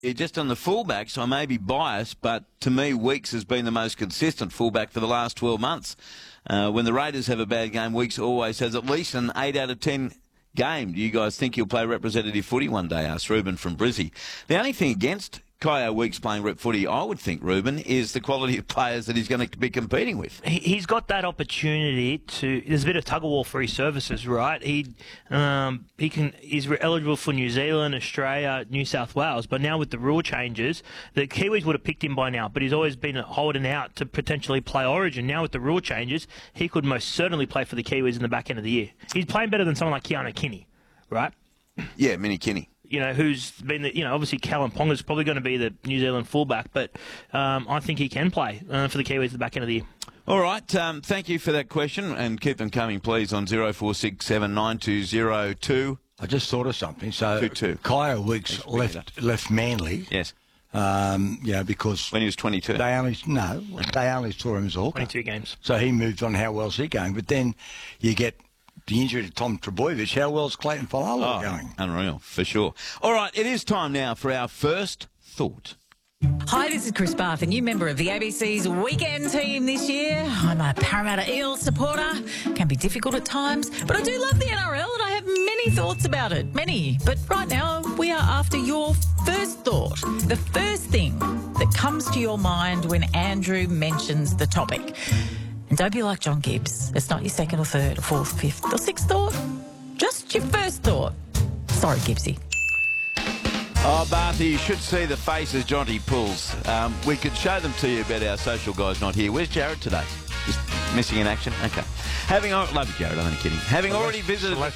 Just on the fullbacks, I may be biased, but to me, Weeks has been the most consistent fullback for the last 12 months. When the Raiders have a bad game, Weeks always has at least an 8 out of 10 game. Do you guys think he'll play representative footy one day? Asked Ruben from Brizzy. The only thing against Kyo Weeks playing rep footy, I would think, Ruben, is the quality of players that he's going to be competing with. He's got that opportunity to. There's a bit of tug of war for his services, right? He's eligible for New Zealand, Australia, New South Wales, but now with the rule changes, the Kiwis would have picked him by now. But he's always been holding out to potentially play Origin. Now with the rule changes, he could most certainly play for the Kiwis in the back end of the year. He's playing better than someone like Keanu Kinney, right? Yeah, Mini Kinney. Who's been obviously Callum Ponga's probably going to be the New Zealand fullback, but I think he can play for the Kiwis at the back end of the year. All right, thank you for that question, and keep them coming, please, on 0467 9202. I just thought of something. So, Kyo Weeks left Manly. Yes. Because when he was 22. They only saw him as a hooker. 22 games. So he moved on. How well's he going? But then you get the injury to Tom Trbojevic. How well's Clayton Falala going? Unreal, for sure. All right, it is time now for our first thought. Hi, this is Chris Barth, a new member of the ABC's weekend team this year. I'm a Parramatta Eels supporter. Can be difficult at times, but I do love the NRL and I have many thoughts about it. Many. But right now, we are after your first thought. The first thing that comes to your mind when Andrew mentions the topic. And don't be like John Gibbs. It's not your second or third or fourth, fifth or sixth thought. Just your first thought. Sorry, Gibbsy. Oh, Barthy, you should see the faces Jonty pulls. We could show them to you, but our social guy's not here. Where's Jared today? Just missing in action? Okay. Love you, Jared, I'm only kidding. Having already visited the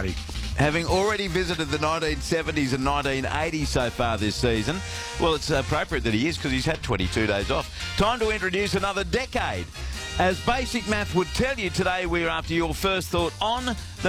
1970s and 1980s so far this season, well, it's appropriate that he is because he's had 22 days off. Time to introduce another decade. As basic math would tell you, today we're after your first thought on the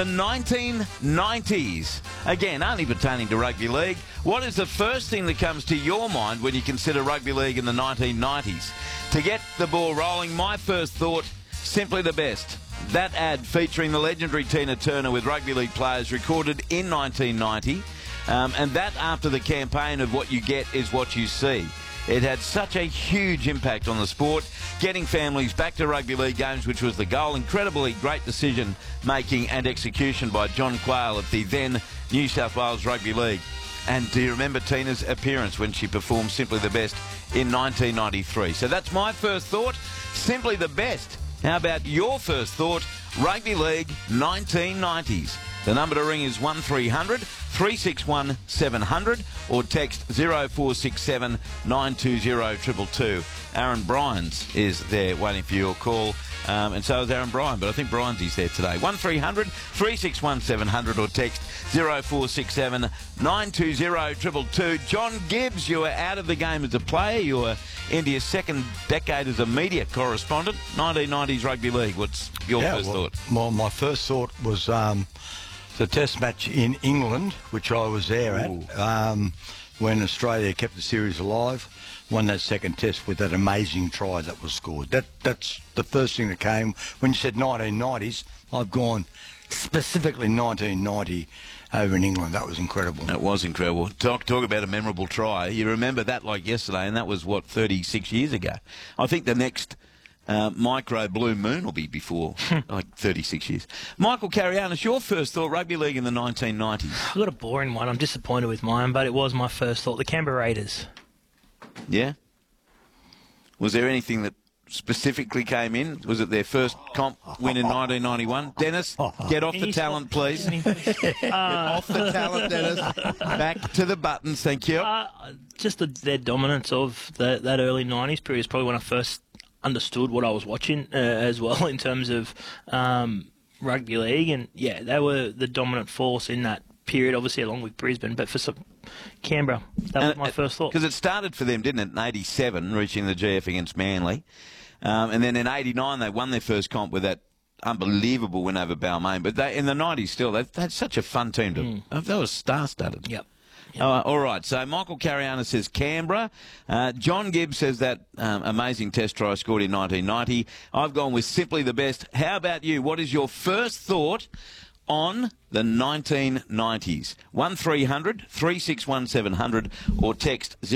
1990s. Again, only pertaining to rugby league. What is the first thing that comes to your mind when you consider rugby league in the 1990s? To get the ball rolling, my first thought, simply the best. That ad featuring the legendary Tina Turner with rugby league players recorded in 1990. And that after the campaign of what you get is what you see. It had such a huge impact on the sport, getting families back to rugby league games, which was the goal. Incredibly great decision-making and execution by John Quayle at the then New South Wales Rugby League. And do you remember Tina's appearance when she performed Simply the Best in 1993? So that's my first thought, Simply the Best. How about your first thought, Rugby League 1990s? The number to ring is 1300 361 700 or text 0467 920 222. Aaron Bryans is there waiting for your call, and so is Aaron Bryan, but I think Bryansy's there today. 1300 361 700 or text 0467 920 222. John Gibbs, you are out of the game as a player. You are into your second decade as a media correspondent. 1990s Rugby League. What's your first thought? Well, my first thought was the test match in England, which I was there at, when Australia kept the series alive, won that second test with that amazing try that was scored. That's the first thing that came. When you said 1990s, I've gone specifically 1990 over in England. That was incredible. That was incredible. Talk about a memorable try. You remember that like yesterday, and that was, 36 years ago. I think the next micro blue moon will be before 36 years. Michael Carianis, your first thought, rugby league in the 1990s? I've got a boring one. I'm disappointed with mine, but it was my first thought. The Canberra Raiders. Yeah? Was there anything that specifically came in? Was it their first comp win in 1991? Dennis, get off the talent, please. Get off the talent, Dennis. Back to the buttons, thank you. Just their dominance of that early 90s period is probably when I first understood what I was watching as well in terms of rugby league, and yeah, they were the dominant force in that period, obviously along with Brisbane, but for Canberra, that was my first thought. Because it started for them, didn't it, in 87, reaching the GF against Manly, and then in 89 they won their first comp with that unbelievable win over Balmain, but in the 90s still, they had such a fun team. They were star-studded. Yep. All right, so Michael Carianis says Canberra. John Gibbs says that amazing test try scored in 1990. I've gone with simply the best. How about you? What is your first thought on the 1990s. 1300 361 700 or text